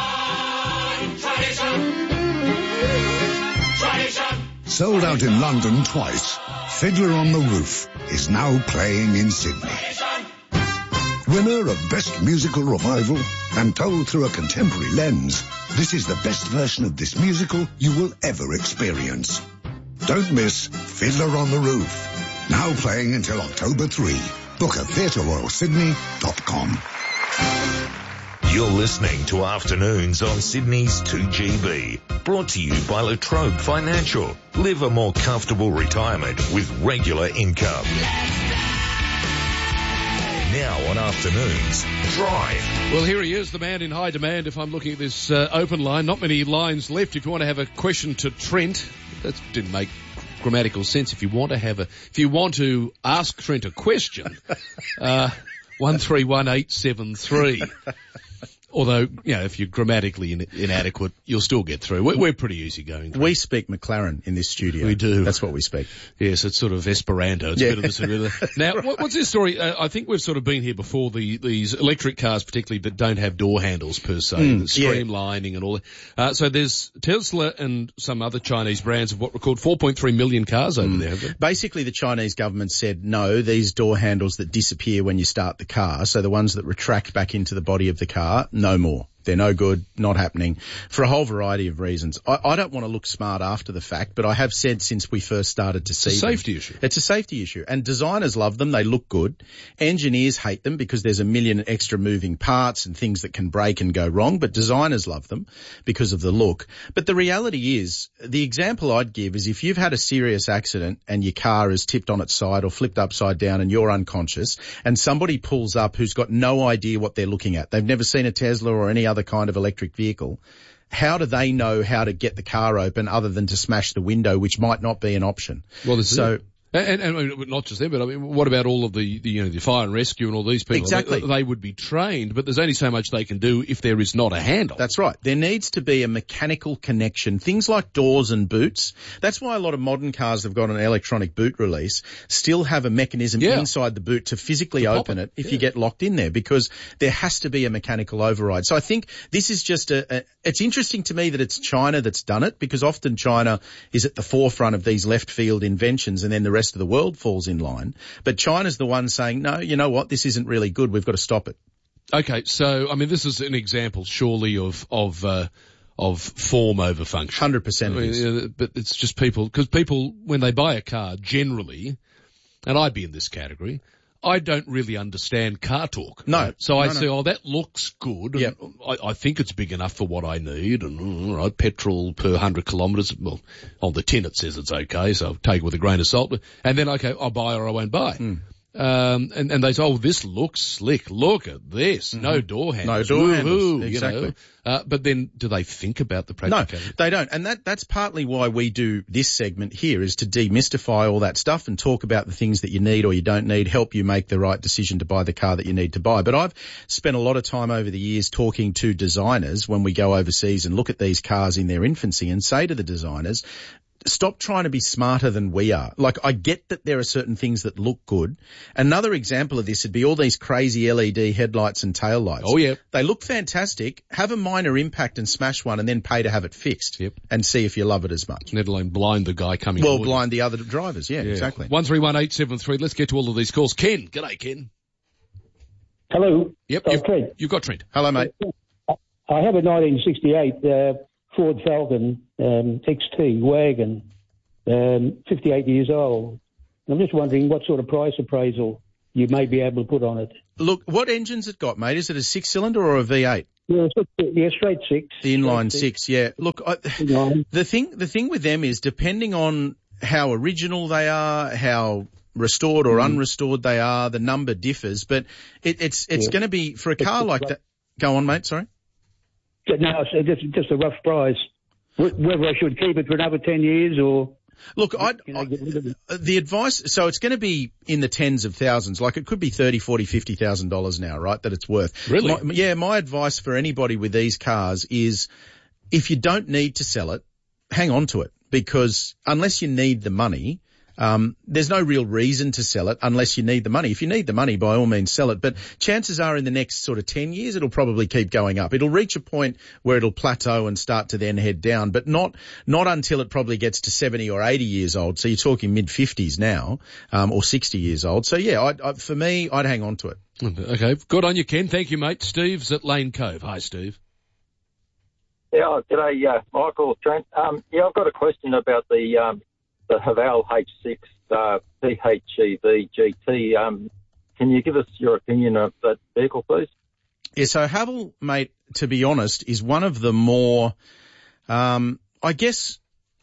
Sold out in London twice, Fiddler on the Roof is now playing in Sydney. Winner of Best Musical Revival and told through a contemporary lens, this is the best version of this musical you will ever experience. Don't miss Fiddler on the Roof. Now playing until October 3. Book at theatreroyalsydney.com. You're listening to Afternoons on Sydney's 2GB. Brought to you by La Trobe Financial. Live a more comfortable retirement with regular income. Now on Afternoons, Drive. Well, here he is, the man in high demand. If I'm looking at this open line, not many lines left. If you want to have a question to Trent, that didn't make grammatical sense. If you want to ask Trent a question, 131873. Although, if you're grammatically inadequate, you'll still get through. We're pretty easygoing. We speak McLaren in this studio. We do. That's what we speak. Yes, it's sort of Esperanto. It's a bit of the Now, what's this story? I think we've sort of been here before, these electric cars particularly that don't have door handles per se, the streamlining and all that. So there's Tesla and some other Chinese brands of what were called 4.3 million cars over there, have they? Basically, the Chinese government said, no, these door handles that disappear when you start the car, so the ones that retract back into the body of the car, no more. They're no good, not happening, for a whole variety of reasons. I don't want to look smart after the fact, but I have said since we first started to see It's a safety issue. It's a safety issue. And designers love them. They look good. Engineers hate them because there's a million extra moving parts and things that can break and go wrong, but designers love them because of the look. But the reality is, the example I'd give is if you've had a serious accident and your car is tipped on its side or flipped upside down and you're unconscious and somebody pulls up who's got no idea what they're looking at. They've never seen a Tesla or any other kind of electric vehicle. How do they know how to get the car open other than to smash the window, which might not be an option? Well, and not just them, but I mean, what about all of the fire and rescue and all these people? Exactly. They would be trained, but there's only so much they can do if there is not a handle. That's right. There needs to be a mechanical connection. Things like doors and boots. That's why a lot of modern cars have got an electronic boot release, still have a mechanism inside the boot to physically open it if you get locked in there, because there has to be a mechanical override. So I think this is just it's interesting to me that it's China that's done it, because often China is at the forefront of these left field inventions and then the rest of the world falls in line. But China's the one saying, no, you know what, this isn't really good, we've got to stop it. Okay, so, I mean, this is an example, surely, of form over function. 100% it is. But it's just because people, when they buy a car, generally, and I'd be in this category, I don't really understand car talk. No. Right? So I say, that looks good. Yep. I think it's big enough for what I need. And, all right, petrol per 100 kilometres. Well, on the tin it says it's okay, so I'll take it with a grain of salt. And then, okay, I'll buy or I won't buy. And they say, this looks slick. Look at this. Mm-hmm. No door handles. No door handles. Exactly. But then do they think about the practicality? No, they don't. And that's partly why we do this segment here, is to demystify all that stuff and talk about the things that you need or you don't need, help you make the right decision to buy the car that you need to buy. But I've spent a lot of time over the years talking to designers when we go overseas and look at these cars in their infancy and say to the designers, stop trying to be smarter than we are. Like, I get that there are certain things that look good. Another example of this would be all these crazy LED headlights and tail lights. Oh, yeah. They look fantastic. Have a minor impact and smash one and then pay to have it fixed. Yep. And see if you love it as much. Let alone blind the guy coming Well, forward. blind the other drivers. Yeah, exactly. 131873. Let's get to all of these calls. Ken. G'day, Ken. Hello. Yep. Trent. You've got Trent. Hello, mate. I have a 1968 Ford Falcon XT wagon, 58 years old. I'm just wondering what sort of price appraisal you may be able to put on it. Look, what engine's it got, mate? Is it a 6-cylinder or a V8? Yeah, straight 6. The inline 6, yeah. Look, the thing with them is, depending on how original they are, how restored or unrestored they are, the number differs, but it's going to be, for a car like that. Go on, mate, sorry. No, just a rough price. Whether I should keep it for another 10 years or... Look, the advice, so it's going to be in the tens of thousands. Like, it could be $30,000, $40,000, $50,000 now, right, that it's worth. Really? My advice for anybody with these cars is, if you don't need to sell it, hang on to it, because unless you need the money, there's no real reason to sell it unless you need the money. If you need the money, by all means sell it. But chances are in the next sort of 10 years, it'll probably keep going up. It'll reach a point where it'll plateau and start to then head down, but not until it probably gets to 70 or 80 years old. So you're talking mid-50s now, or 60 years old. So yeah, for me, I'd hang on to it. Okay. Good on you, Ken. Thank you, mate. Steve's at Lane Cove. Hi, Steve. Yeah, g'day, Michael, Trent. I've got a question about the Haval H6 PHEV GT. Can you give us your opinion of that vehicle, please? Yeah, so Haval, mate, to be honest, is one of the more, I guess,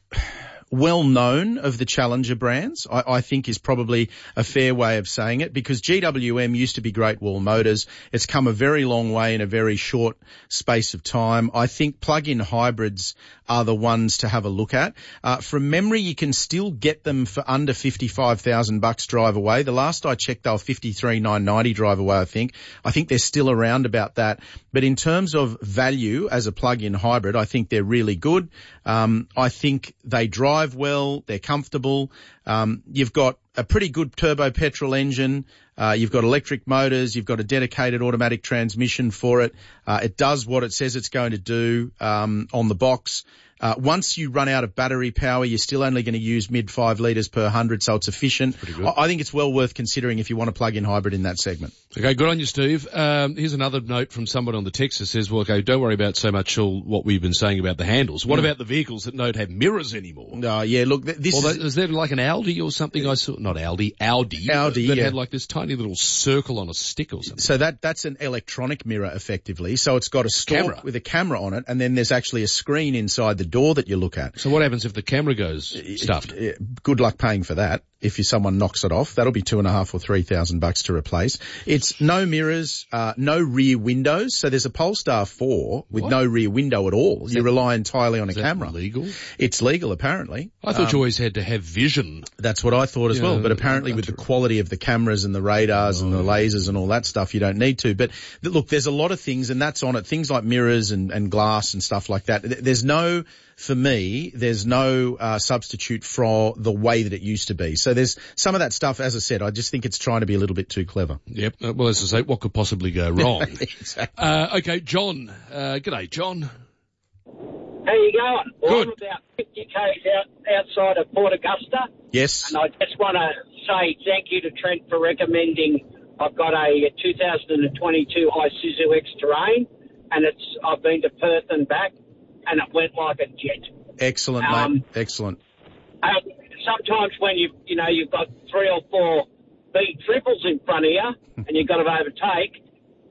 well-known of the challenger brands, I think is probably a fair way of saying it, because GWM used to be Great Wall Motors. It's come a very long way in a very short space of time. I think plug-in hybrids are the ones to have a look at. From memory, you can still get them for under $55,000 drive away. The last I checked, they were $53,990 drive away, I think. I think they're still around about that. But in terms of value as a plug-in hybrid, I think they're really good. I think they drive well, they're comfortable. You've got a pretty good turbo petrol engine. You've got electric motors. You've got a dedicated automatic transmission for it. It does what it says it's going to do on the box. Once you run out of battery power, you're still only going to use mid 5 litres per 100, so it's efficient. I think it's well worth considering if you want a plug-in hybrid in that segment. Okay, good on you, Steve. Here's another note from someone on the text that says, well, okay, don't worry about so much what we've been saying about the handles. What about the vehicles that don't have mirrors anymore? Yeah, look, is there like an Audi or something I saw? Not Audi that had like this tiny little circle on a stick or something. So that's an electronic mirror, effectively. So it's got a stalk with a camera on it, and then there's actually a screen inside the door that you look at. So what happens if the camera goes stuffed? Good luck paying for that. If someone knocks it off, that'll be $2,500 or $3,000 to replace. It's no mirrors, no rear windows. So there's a Polestar 4 with no rear window at all. You rely entirely on a camera. Is that legal? It's legal, apparently. I thought you always had to have vision. That's what I thought as well. But apparently with the quality of the cameras and the radars and the lasers and all that stuff, you don't need to. But look, there's a lot of things, and that's on it. Things like mirrors and glass and stuff like that. For me, there's no substitute for the way that it used to be. So there's some of that stuff, as I said, I just think it's trying to be a little bit too clever. Yep. Well, as I say, what could possibly go wrong? Exactly. Okay, John. G'day, John. How you going? Well, Good. I'm about 50 k's outside of Port Augusta. Yes. And I just want to say thank you to Trent for recommending. I've got a 2022 Isuzu X-Terrain, and I've been to Perth and back, and it went like a jet. Excellent, mate. Excellent. Sometimes when you've got 3 or 4 big triples in front of you and you've got to overtake,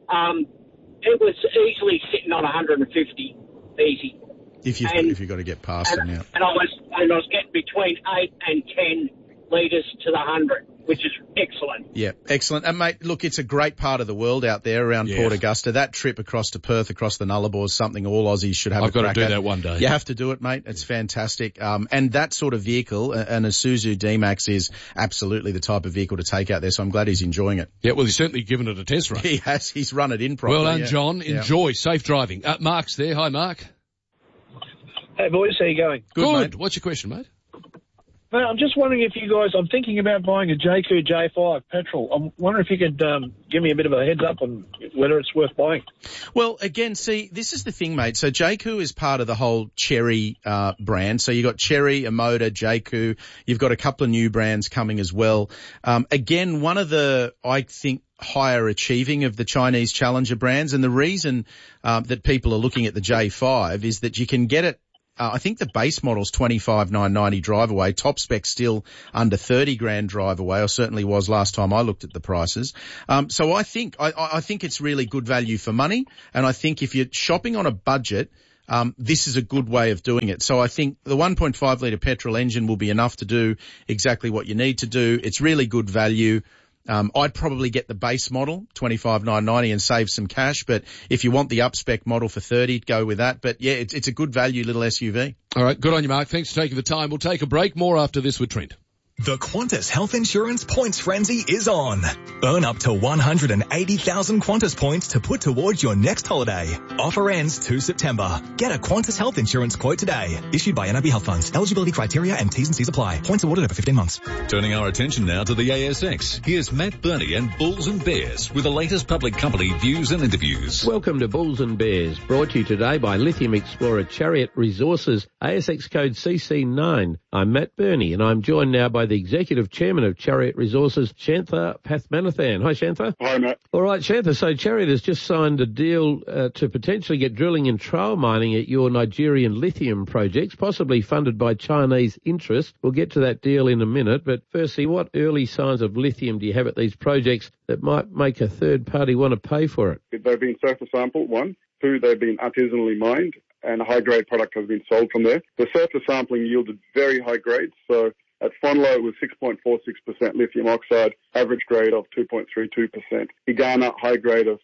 it was easily sitting on 150, easy. If you've got to get past them, yeah. And I was getting between 8 and 10 litres to the 100, which is excellent. Yeah, excellent. And mate, look, it's a great part of the world out there around Port Augusta. That trip across to Perth, across the Nullarbor, is something all Aussies should have. I've got to do that one day. You have to do it, mate. It's fantastic. And that sort of vehicle, an Isuzu D-Max, is absolutely the type of vehicle to take out there. So I'm glad he's enjoying it. Yeah, well, he's certainly given it a test run. He has. He's run it in properly. Well done, John. Enjoy. Safe driving. Mark's there. Hi, Mark. Hey, boys. How you going? Good. What's your question, mate? Mate, I'm just wondering if you guys, I'm thinking about buying a JQ J5 petrol. I'm wondering if you could give me a bit of a heads up on whether it's worth buying. Well, again, see, this is the thing, mate. So JQ is part of the whole Chery brand. So you've got Chery, Omoda, JQ. You've got a couple of new brands coming as well. Again, one of the, I think, higher achieving of the Chinese challenger brands. And the reason that people are looking at the J5 is that you can get it. I think the base model's 25,990 drive away. Top spec still under 30 grand drive away, or certainly was last time I looked at the prices. So I think it's really good value for money. And I think if you're shopping on a budget, this is a good way of doing it. So I think the 1.5 litre petrol engine will be enough to do exactly what you need to do. It's really good value. I'd probably get the base model, 25,990, and save some cash. But if you want the up-spec model for 30, go with that. But yeah, it's a good value little SUV. All right, good on you, Mark. Thanks for taking the time. We'll take a break. More after this with Trent. The Qantas Health Insurance Points Frenzy is on. Earn up to 180,000 Qantas points to put towards your next holiday. Offer ends 2 September. Get a Qantas Health Insurance quote today. Issued by NIB Health Funds. Eligibility criteria and T's and C's apply. Points awarded over 15 months. Turning our attention now to the ASX. Here's Matt Burney and Bulls and Bears with the latest public company views and interviews. Welcome to Bulls and Bears, brought to you today by Lithium Explorer Chariot Resources, ASX code CC9. I'm Matt Burney, and I'm joined now by the Executive Chairman of Chariot Resources, Shantha Pathmanathan. Hi, Shantha. Hi, Matt. All right, Shantha, so Chariot has just signed a deal to potentially get drilling and trial mining at your Nigerian lithium projects, possibly funded by Chinese interests. We'll get to that deal in a minute, but firstly, what early signs of lithium do you have at these projects that might make a third party want to pay for it? They've been surface sampled, one. Two, they've been artisanally mined, and a high-grade product has been sold from there. The surface sampling yielded very high grades, so at Fonlo, it was 6.46% lithium oxide, average grade of 2.32%. Igana, high grade of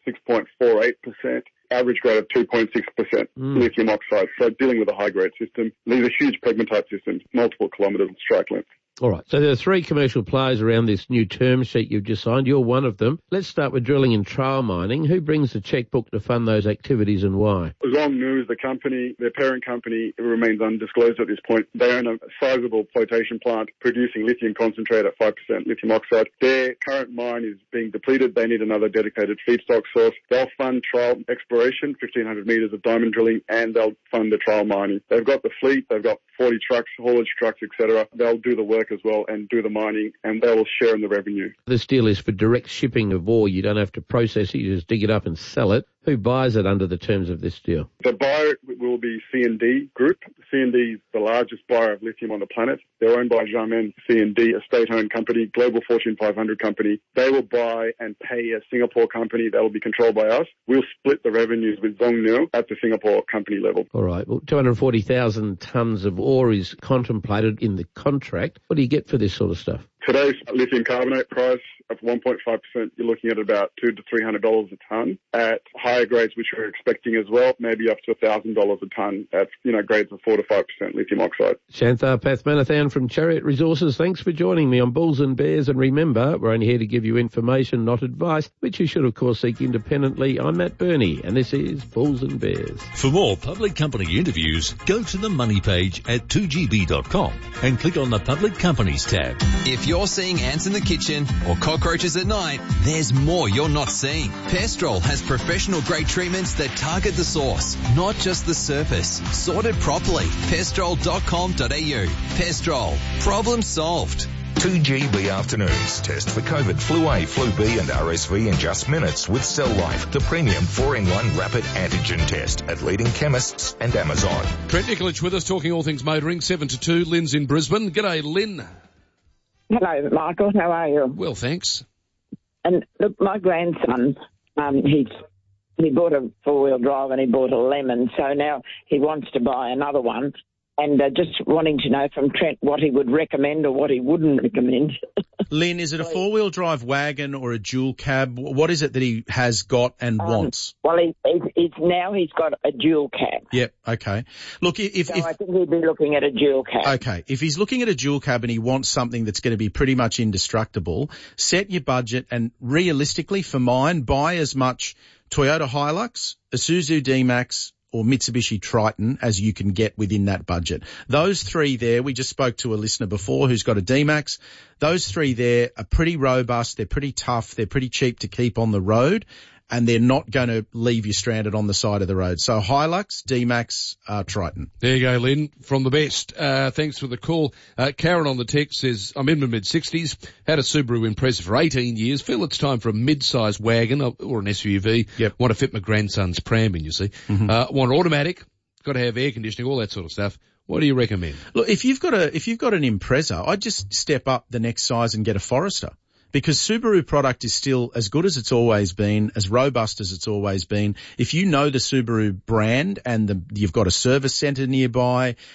6.48%, average grade of 2.6% lithium oxide. So dealing with a high-grade system. These are huge pegmatite systems, multiple kilometres of strike length. All right, so there are 3 commercial players around this new term sheet you've just signed. You're one of them. Let's start with drilling and trial mining. Who brings the checkbook to fund those activities and why? Zhong Nu is the company. Their parent company remains undisclosed at this point. They own a sizable flotation plant producing lithium concentrate at 5% lithium oxide. Their current mine is being depleted. They need another dedicated feedstock source. They'll fund trial exploration, 1,500 metres of diamond drilling, and they'll fund the trial mining. They've got the fleet. They've got 40 trucks, haulage trucks, etc. They'll do the work as well and do the mining, and they will share in the revenue. This deal is for direct shipping of ore. You don't have to process it. You just dig it up and sell it. Who buys it under the terms of this deal? The buyer will be C&D Group. C&D is the largest buyer of lithium on the planet. They're owned by Xiamen C&D, a state-owned company, global Fortune 500 company. They will buy and pay a Singapore company that will be controlled by us. We'll split the revenues with Zhong Nu at the Singapore company level. All right. Well, 240,000 tonnes of ore is contemplated in the contract. What do you get for this sort of stuff? Today's lithium carbonate price of 1.5%, you're looking at about $200 to $300 a tonne. At higher grades, which we're expecting as well, maybe up to $1,000 a tonne at grades of 4 to 5% lithium oxide. Shantha Pathmanathan from Chariot Resources, thanks for joining me on Bulls and Bears. And remember, we're only here to give you information, not advice, which you should, of course, seek independently. I'm Matt Burney, and this is Bulls and Bears. For more public company interviews, go to the money page at 2gb.com and click on the Public Companies tab. If you're seeing ants in the kitchen or cockroaches at night, there's more you're not seeing. Pestrol has professional grade treatments that target the source, not just the surface. Sorted properly. Pestrol.com.au. Pestrol. Problem solved. 2GB Afternoons. Test for COVID, Flu A, Flu B and RSV in just minutes with Cell Life, the premium 4-in-1 rapid antigen test at leading chemists and Amazon. Trent Nikolic with us talking all things motoring, 7 to 2. Lynn's in Brisbane. G'day, Lynn. Hello, Michael. How are you? Well, thanks. And look, my grandson, he bought a four-wheel drive and he bought a Lemon, so now he wants to buy another one. And just wanting to know from Trent what he would recommend or what he wouldn't recommend. Lynn, is it a four-wheel drive wagon or a dual cab? What is it that he has got and wants? Well, he's got a dual cab. Yep, okay. Look, I think he'd be looking at a dual cab. Okay, if he's looking at a dual cab and he wants something that's going to be pretty much indestructible, set your budget and realistically, for mine, buy as much Toyota Hilux, Isuzu D-Max, or Mitsubishi Triton as you can get within that budget. Those three there, we just spoke to a listener before who's got a D-Max. Those three there are pretty robust, they're pretty tough, they're pretty cheap to keep on the road, and they're not going to leave you stranded on the side of the road. So Hilux, D-Max, Triton. There you go, Lynn, from the best. Thanks for the call. Karen on the text says, I'm in my mid-60s, had a Subaru Impreza for 18 years, feel it's time for a mid-size wagon or an SUV. Yep. Want to fit my grandson's pram in, you see. Want automatic, got to have air conditioning, all that sort of stuff. What do you recommend? Look, if you've got an Impreza, I'd just step up the next size and get a Forester. Because Subaru product is still as good as it's always been, as robust as it's always been. If you know the Subaru brand and you've got a service centre nearby